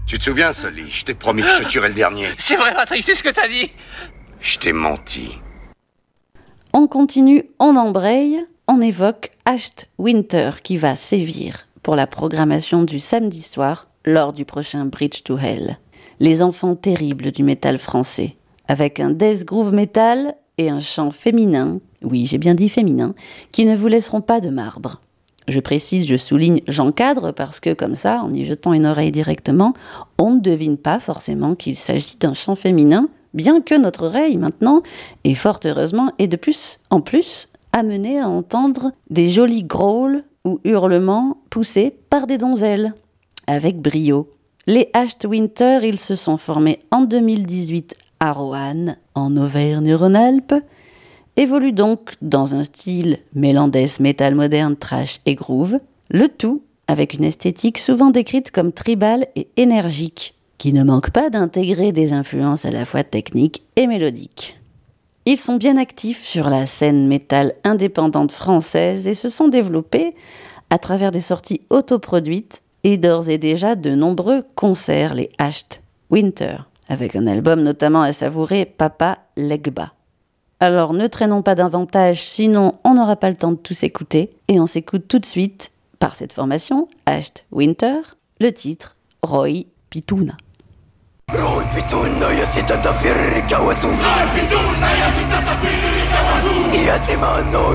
Tu te souviens, Sully? Je t'ai promis que je te tuerais le dernier. C'est vrai, Patrick, c'est ce que t'as dit. Je t'ai menti. On continue, on embraye, on évoque Ashed Winter qui va sévir pour la programmation du samedi soir lors du prochain Bridge to Hell. Les enfants terribles du métal français, avec un death groove metal et un chant féminin, oui j'ai bien dit féminin, qui ne vous laisseront pas de marbre. Je précise, je souligne, j'encadre parce que comme ça, en y jetant une oreille directement, on ne devine pas forcément qu'il s'agit d'un chant féminin, bien que notre oreille maintenant, et fort heureusement, est de plus en plus amenée à entendre des jolis growls ou hurlements poussés par des donzelles, avec brio. Les Ashed Winter, ils se sont formés en 2018 à Roanne, en Auvergne-Rhône-Alpes, évoluent donc dans un style mêlant death metal moderne, trash et groove, le tout avec une esthétique souvent décrite comme tribale et énergique, qui ne manque pas d'intégrer des influences à la fois techniques et mélodiques. Ils sont bien actifs sur la scène métal indépendante française et se sont développés à travers des sorties autoproduites et d'ores et déjà de nombreux concerts, les Ashed Winter, avec un album notamment à savourer, Papa Legba. Alors ne traînons pas davantage, sinon on n'aura pas le temps de tous écouter, et on s'écoute tout de suite, par cette formation, Ashed Winter, le titre Roy Pituna. Roy Pituna yasitatapiri kawasu. Roy Pituna yasitatapiri kawasu. Yasimano